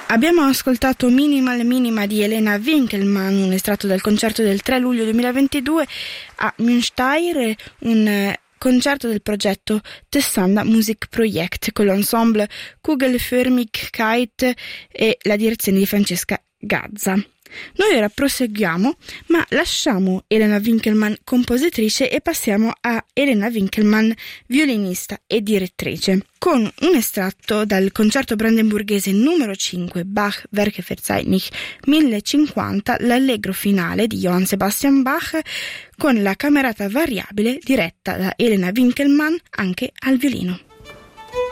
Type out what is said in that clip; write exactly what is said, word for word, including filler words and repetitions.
Abbiamo ascoltato Minimal Minima di Elena Winkelmann, un estratto dal concerto del tre luglio duemilaventidue a Münster, un concerto del progetto Tessanda Musikprojekt con l'ensemble Kugelförmigkeit e la direzione di Francesca Gazza. Noi ora proseguiamo, ma lasciamo Elena Winkelmann compositrice e passiamo a Elena Winkelmann violinista e direttrice, con un estratto dal concerto brandenburghese numero cinque Bach Werkverzeichnis millecinquanta, l'allegro finale di Johann Sebastian Bach, con la camerata variabile diretta da Elena Winkelmann anche al violino.